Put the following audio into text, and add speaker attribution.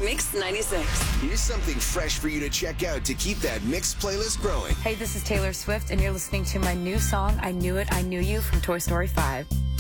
Speaker 1: Mix 96.
Speaker 2: Here's something fresh for you to check out to keep that Mix playlist growing.
Speaker 3: Hey, this is Taylor Swift, and you're listening to my new song, I Knew It, I Knew You from Toy Story 5.